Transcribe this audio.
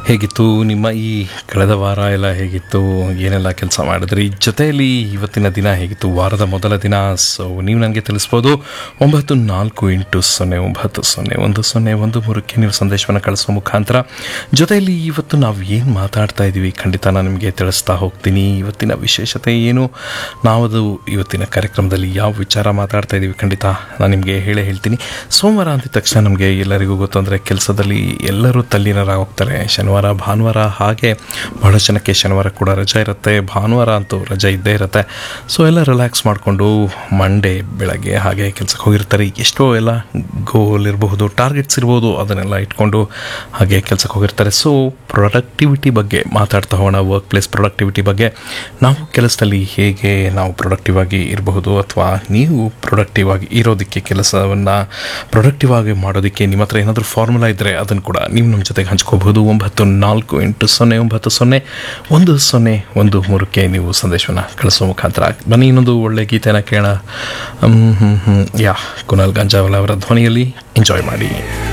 ಹೇಗಿತ್ತು ನಿಮ್ಮ ಈ ಕಳೆದ ವಾರ ಎಲ್ಲ ಹೇಗಿತ್ತು, ಏನೆಲ್ಲ ಕೆಲಸ ಮಾಡಿದ್ರಿ, ಜೊತೆಯಲ್ಲಿ ಇವತ್ತಿನ ದಿನ ಹೇಗಿತ್ತು, ವಾರದ ಮೊದಲ ದಿನ. ಸೊ ನೀವು ನನಗೆ ತಿಳಿಸ್ಬೋದು 9480900101 ನೀವು ಸಂದೇಶವನ್ನು ಕಳಿಸೋ ಮುಖಾಂತರ. ಜೊತೆಯಲ್ಲಿ ಇವತ್ತು ನಾವು ಏನು ಮಾತಾಡ್ತಾ ಇದ್ದೀವಿ ಖಂಡಿತ ನಾನು ನಿಮಗೆ ತಿಳಿಸ್ತಾ ಹೋಗ್ತೀನಿ. ಇವತ್ತಿನ ವಿಶೇಷತೆ ಏನು, ನಾವದು ಇವತ್ತಿನ ಕಾರ್ಯಕ್ರಮದಲ್ಲಿ ಯಾವ ವಿಚಾರ ಮಾತಾಡ್ತಾ ಇದ್ದೀವಿ ಖಂಡಿತ ನಾನು ನಿಮಗೆ ಹೇಳ್ತೀನಿ. ಸೋಮವಾರ ಅಂದ ತಕ್ಷಣ ನಮಗೆ ಎಲ್ಲರಿಗೂ ಗೊತ್ತಂದರೆ ಕೆಲಸದಲ್ಲಿ ಎಲ್ಲರೂ ತಲ್ಲೀನರಾಗೋಗ್ತಾರೆ. ಶನಿವಾರ ಭಾನುವಾರ ಹಾಗೆ ಬಹಳ ಜನಕ್ಕೆ ಶನಿವಾರ ಕೂಡ ರಜೆ ಇರುತ್ತೆ, ಭಾನುವಾರ ಅಂತೂ ರಜೆ ಇದ್ದೇ ಇರುತ್ತೆ. ಸೊ ಎಲ್ಲ ರಿಲ್ಯಾಕ್ಸ್ ಮಾಡಿಕೊಂಡು ಮಂಡೇ ಬೆಳಗ್ಗೆ ಹಾಗೆ ಕೆಲಸಕ್ಕೆ ಹೋಗಿರ್ತಾರೆ. ಎಷ್ಟೋ ಎಲ್ಲ ಗೋಲ್ ಇರಬಹುದು, ಟಾರ್ಗೆಟ್ಸ್ ಇರ್ಬೋದು, ಅದನ್ನೆಲ್ಲ ಇಟ್ಕೊಂಡು ಹಾಗೆ ಕೆಲಸಕ್ಕೆ ಹೋಗಿರ್ತಾರೆ. ಸೊ ಪ್ರೊಡಕ್ಟಿವಿಟಿ ಬಗ್ಗೆ ಮಾತಾಡ್ತಾ ಹೋಗೋಣ. ವರ್ಕ್ ಪ್ಲೇಸ್ ಪ್ರೊಡಕ್ಟಿವಿಟಿ ಬಗ್ಗೆ, ನಾವು ಕೆಲಸದಲ್ಲಿ ಹೇಗೆ ನಾವು ಪ್ರೊಡಕ್ಟಿವ್ ಆಗಿ ಇರಬಹುದು, ಅಥವಾ ನೀವು ಪ್ರೊಡಕ್ಟಿವ್ ಆಗಿ ಇರೋದಕ್ಕೆ, ಕೆಲಸವನ್ನು ಪ್ರೊಡಕ್ಟಿವ್ ಆಗಿ ಮಾಡೋದಕ್ಕೆ ನಿಮ್ಮ ಹತ್ರ ಏನಾದರೂ ಫಾರ್ಮುಲಾ ಇದ್ದರೆ ಅದನ್ನು ಕೂಡ ನೀವು ನಮ್ಮ ಜೊತೆಗೆ ಹಂಚ್ಕೋಬಹುದು. 9480901013 ನೀವು ಸಂದೇಶವನ್ನು ಕಳಿಸೋ ಮುಖಾಂತರ. ಬನ್ನಿ ಇನ್ನೊಂದು ಒಳ್ಳೆ ಗೀತೆನ ಕೇಳೋಣ. ಕುನಾಲ್ ಗಂಜಾವಲ ಅವರ ಧ್ವನಿಯಲ್ಲಿ ಎಂಜಾಯ್ ಮಾಡಿ.